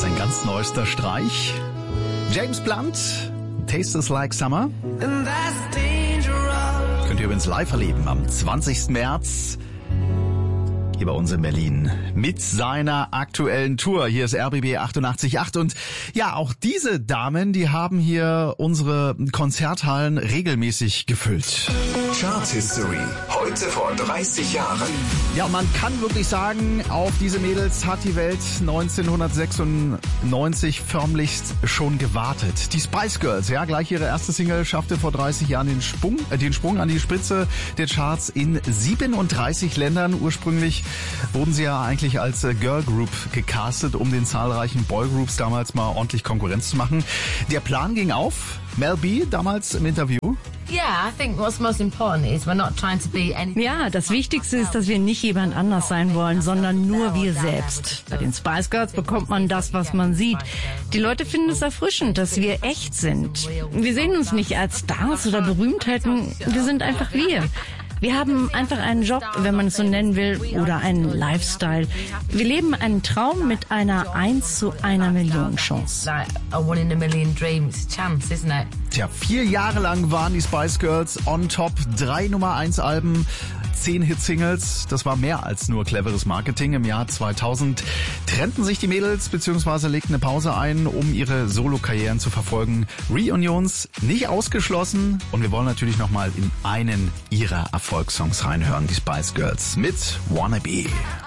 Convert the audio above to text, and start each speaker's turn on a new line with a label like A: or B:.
A: Sein ganz neuester Streich. James Blunt, Tastes Like Summer. Könnt ihr übrigens live erleben am 20. März. Hier bei uns in Berlin mit seiner aktuellen Tour. Hier ist RBB 88.8 und ja, auch diese Damen, die haben hier unsere Konzerthallen regelmäßig gefüllt.
B: Chart History, heute vor 30 Jahren.
A: Ja, und man kann wirklich sagen, auf diese Mädels hat die Welt 1996 förmlichst schon gewartet. Die Spice Girls, ja, gleich ihre erste Single schaffte vor 30 Jahren den Sprung an die Spitze der Charts in 37 Ländern. Ursprünglich wurden sie ja eigentlich als Girl Group gecastet, um den zahlreichen Boygroups damals mal ordentlich Konkurrenz zu machen. Der Plan ging auf. Mel B damals im Interview.
C: Ja, das Wichtigste ist, dass wir nicht jemand anders sein wollen, sondern nur wir selbst. Bei den Spice Girls bekommt man das, was man sieht. Die Leute finden es erfrischend, dass wir echt sind. Wir sehen uns nicht als Stars oder Berühmtheiten, wir sind einfach wir. Wir haben einfach einen Job, wenn man es so nennen will, oder einen Lifestyle. Wir leben einen Traum mit einer 1 zu 1 Million Chance.
A: Tja, 4 Jahre lang waren die Spice Girls on top, 3 Nummer 1 Alben, 10 Hit-Singles. Das war mehr als nur cleveres Marketing. Im Jahr 2000 trennten sich die Mädels bzw. legten eine Pause ein, um ihre Solo-Karrieren zu verfolgen. Reunions nicht ausgeschlossen. Und wir wollen natürlich nochmal in einen ihrer Erfolgssongs reinhören. Die Spice Girls mit Wannabe.